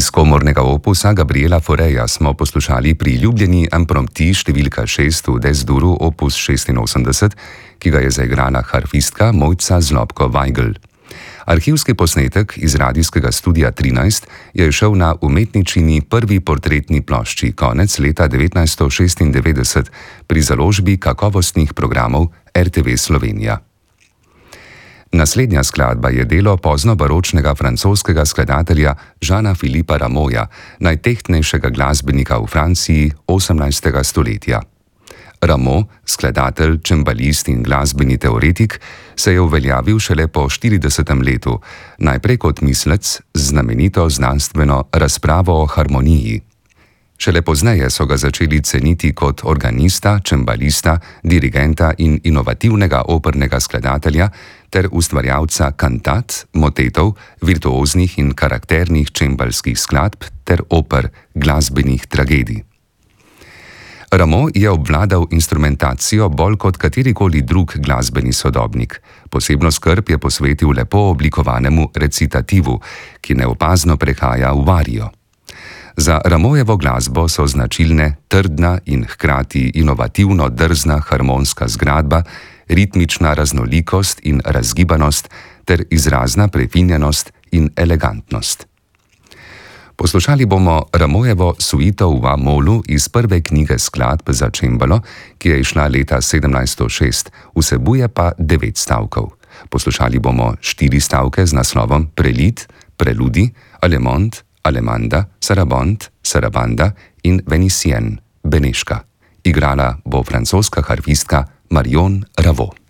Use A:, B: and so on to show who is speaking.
A: Iz komornega opusa Gabriela Faureja smo poslušali priljubljeni imprompti številka 6 v Des-duru opus 86, ki ga je zaigrala harfistka Mojca Zlobko-Weigl. Arhivski posnetek iz radijskega studia 13 je šel na umetničini prvi portretni plošči konec leta 1996 pri založbi kakovostnih programov RTV Slovenija. Naslednja skladba je delo poznobaročnega francoskega skladatelja Jeana-Philippe Rameauja, najtehtnejšega glasbenika v Franciji 18. stoletja. Rameau, skladatelj, čembalist in glasbeni teoretik, se je uveljavil šele po 40. letu, najprej kot mislec z znamenito znanstveno razpravo o harmoniji. Šele pozneje so ga začeli ceniti kot organista, čembalista, dirigenta in inovativnega opernega skladatelja ter ustvarjalca kantat, motetov, virtuoznih in karakternih čembalskih skladb ter oper, glasbenih tragedij. Rameau je obvladal instrumentacijo bolj kot katerikoli drug glasbeni sodobnik. Posebno skrb je posvetil lepo oblikovanemu recitativu, ki neopazno prehaja v varijo. Za Rameaujevo glasbo so značilne trdna in hkrati inovativno drzna harmonska zgradba, ritmična raznolikost in razgibanost ter izrazna prefinjenost in elegantnost. Poslušali bomo Rameaujevo suito v A-molu iz prve knjige skladb za čembalo, ki je izšla leta 1706, vsebuje pa 9 stavkov. Poslušali bomo 4 stavke z naslovom Prelid, Preludi, Allemande, Allemanda, Sarabande, Sarabanda in Venicienne, Beneška. Igrala bo francoska harfistka Marion Ravot.